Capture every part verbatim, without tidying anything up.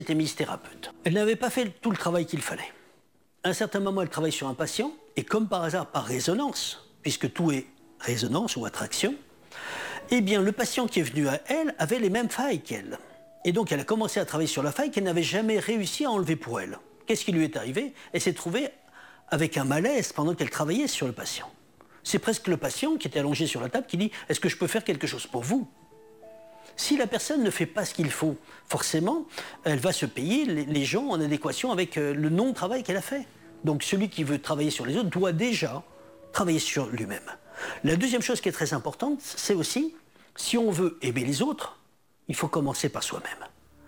était mystérapeute. Elle n'avait pas fait tout le travail qu'il fallait. À un certain moment, elle travaille sur un patient, et comme par hasard, par résonance, puisque tout est résonance ou attraction, eh bien, le patient qui est venu à elle avait les mêmes failles qu'elle. Et donc, elle a commencé à travailler sur la faille qu'elle n'avait jamais réussi à enlever pour elle. Qu'est-ce qui lui est arrivé? Elle s'est trouvée avec un malaise pendant qu'elle travaillait sur le patient. C'est presque le patient qui était allongé sur la table qui dit « Est-ce que je peux faire quelque chose pour vous ?» Si la personne ne fait pas ce qu'il faut, forcément, elle va se payer les gens en adéquation avec le non-travail qu'elle a fait. Donc celui qui veut travailler sur les autres doit déjà travailler sur lui-même. La deuxième chose qui est très importante, c'est aussi, si on veut aimer les autres, il faut commencer par soi-même.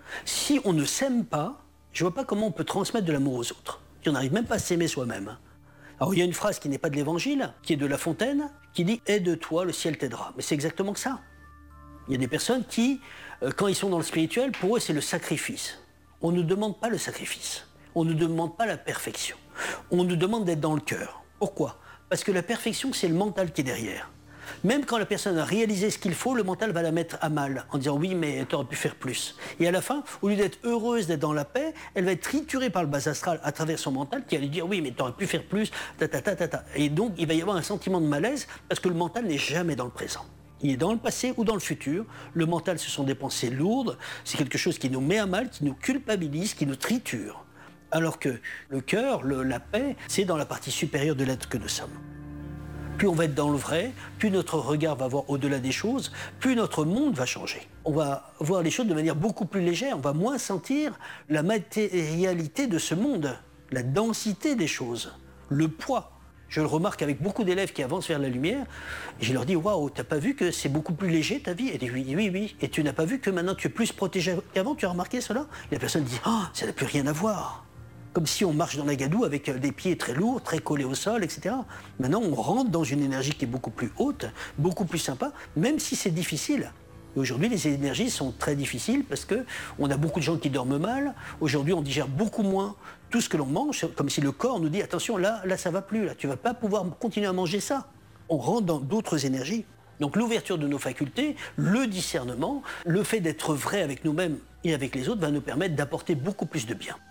Si on ne s'aime pas, je ne vois pas comment on peut transmettre de l'amour aux autres. Si on n'arrive même pas à s'aimer soi-même. Alors il y a une phrase qui n'est pas de l'Évangile, qui est de La Fontaine, qui dit « Aide-toi, le ciel t'aidera ». Mais c'est exactement ça. Il y a des personnes qui, euh, quand ils sont dans le spirituel, pour eux c'est le sacrifice. On ne demande pas le sacrifice. On ne demande pas la perfection. On nous demande d'être dans le cœur. Pourquoi? Parce que la perfection, c'est le mental qui est derrière. Même quand la personne a réalisé ce qu'il faut, le mental va la mettre à mal en disant « oui, mais tu aurais pu faire plus ». Et à la fin, au lieu d'être heureuse, d'être dans la paix, elle va être triturée par le bas astral à travers son mental qui va lui dire « oui, mais tu aurais pu faire plus ». Ta, ta, ta, ta, ta. Et donc, il va y avoir un sentiment de malaise parce que le mental n'est jamais dans le présent. Il est dans le passé ou dans le futur. Le mental, ce sont des pensées lourdes. C'est quelque chose qui nous met à mal, qui nous culpabilise, qui nous triture. Alors que le cœur, le, la paix, c'est dans la partie supérieure de l'être que nous sommes. Plus on va être dans le vrai, plus notre regard va voir au-delà des choses, plus notre monde va changer. On va voir les choses de manière beaucoup plus légère, on va moins sentir la matérialité de ce monde, la densité des choses, le poids. Je le remarque avec beaucoup d'élèves qui avancent vers la lumière, et je leur dis « Waouh, t'as pas vu que c'est beaucoup plus léger ta vie ?» Et ils disent « Oui, oui, oui. Et tu n'as pas vu que maintenant tu es plus protégé qu'avant, tu as remarqué cela ?» Et la personne dit « Ah, oh, ça n'a plus rien à voir. » Comme si on marche dans la gadoue avec des pieds très lourds, très collés au sol, et cetera. Maintenant, on rentre dans une énergie qui est beaucoup plus haute, beaucoup plus sympa, même si c'est difficile. Et aujourd'hui, les énergies sont très difficiles parce qu'on a beaucoup de gens qui dorment mal. Aujourd'hui, on digère beaucoup moins tout ce que l'on mange, comme si le corps nous dit « Attention, là, là ça ne va plus, là, tu ne vas pas pouvoir continuer à manger ça. » On rentre dans d'autres énergies. Donc l'ouverture de nos facultés, le discernement, le fait d'être vrai avec nous-mêmes et avec les autres va nous permettre d'apporter beaucoup plus de bien.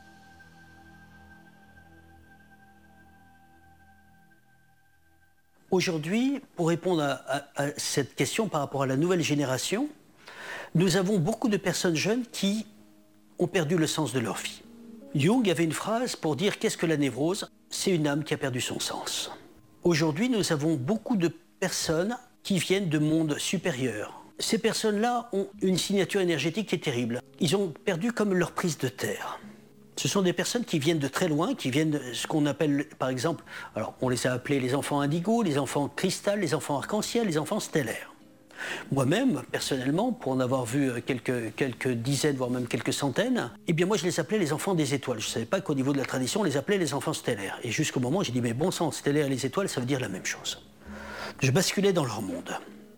Aujourd'hui, pour répondre à, à, à cette question par rapport à la nouvelle génération, nous avons beaucoup de personnes jeunes qui ont perdu le sens de leur vie. Jung avait une phrase pour dire qu'est-ce que la névrose? C'est une âme qui a perdu son sens. Aujourd'hui, nous avons beaucoup de personnes qui viennent de mondes supérieurs. Ces personnes-là ont une signature énergétique qui est terrible. Ils ont perdu comme leur prise de terre. Ce sont des personnes qui viennent de très loin, qui viennent de ce qu'on appelle, par exemple, alors on les a appelés les enfants indigo, les enfants cristal, les enfants arc-en-ciel, les enfants stellaires. Moi-même, personnellement, pour en avoir vu quelques, quelques dizaines, voire même quelques centaines, eh bien moi je les appelais les enfants des étoiles. Je ne savais pas qu'au niveau de la tradition, on les appelait les enfants stellaires. Et jusqu'au moment où j'ai dit, mais bon sang, stellaire et les étoiles, ça veut dire la même chose. Je basculais dans leur monde.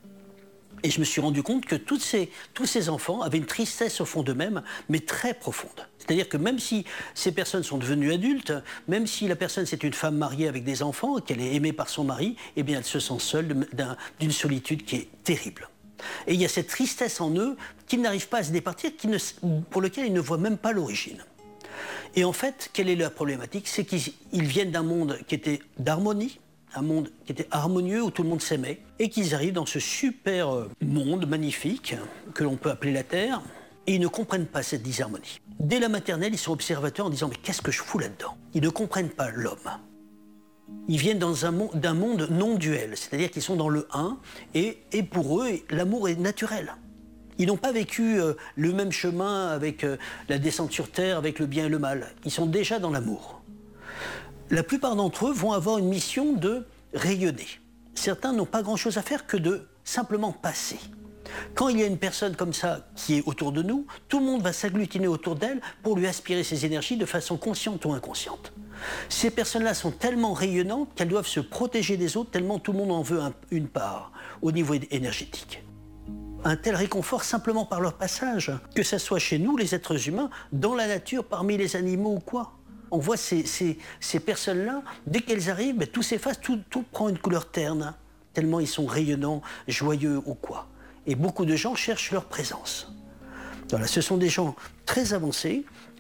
Et je me suis rendu compte que toutes ces, tous ces enfants avaient une tristesse au fond d'eux-mêmes, mais très profonde. C'est-à-dire que même si ces personnes sont devenues adultes, même si la personne c'est une femme mariée avec des enfants, qu'elle est aimée par son mari, eh bien elle se sent seule d'une solitude qui est terrible. Et il y a cette tristesse en eux qu'ils n'arrivent pas à se départir, qui ne, pour lequel ils ne voient même pas l'origine. Et en fait, quelle est la problématique? C'est qu'ils viennent d'un monde qui était d'harmonie, un monde qui était harmonieux, où tout le monde s'aimait, et qu'ils arrivent dans ce super monde magnifique, que l'on peut appeler la Terre, et ils ne comprennent pas cette disharmonie. Dès la maternelle, ils sont observateurs en disant « mais qu'est-ce que je fous là-dedans » Ils ne comprennent pas l'homme. Ils viennent dans un monde, d'un monde non-duel, c'est-à-dire qu'ils sont dans le un, et, et pour eux, l'amour est naturel. Ils n'ont pas vécu euh, le même chemin avec euh, la descente sur Terre, avec le bien et le mal. Ils sont déjà dans l'amour. La plupart d'entre eux vont avoir une mission de rayonner. Certains n'ont pas grand-chose à faire que de simplement passer. Quand il y a une personne comme ça qui est autour de nous, tout le monde va s'agglutiner autour d'elle pour lui aspirer ses énergies de façon consciente ou inconsciente. Ces personnes-là sont tellement rayonnantes qu'elles doivent se protéger des autres tellement tout le monde en veut un, une part au niveau énergétique. Un tel réconfort simplement par leur passage, que ce soit chez nous, les êtres humains, dans la nature, parmi les animaux ou quoi. On voit ces, ces, ces personnes-là, dès qu'elles arrivent, ben, tout s'efface, tout, tout prend une couleur terne, tellement ils sont rayonnants, joyeux ou quoi. Et beaucoup de gens cherchent leur présence. Voilà, ce sont des gens très avancés,